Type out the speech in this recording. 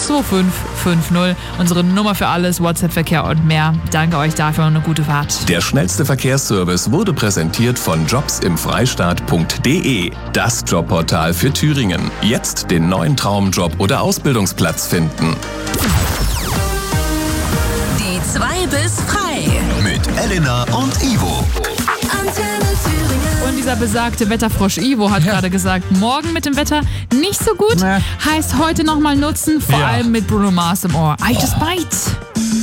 2550. Unsere Nummer für alles, WhatsApp-Verkehr und mehr. Danke euch dafür und eine gute Fahrt. Der schnellste Verkehrsservice wurde präsentiert von jobsimfreistaat.de. Das Jobportal für Thüringen. Jetzt den neuen Traumjob oder Ausbildungsplatz finden. Die 2 bis frei. Mit Elena und Ivo. Antenne Thüringen. Und dieser besagte Wetterfrosch Ivo hat gerade gesagt, morgen mit dem Wetter nicht so gut. Heißt heute nochmal nutzen, vor allem mit Bruno Mars im Ohr. I just bite.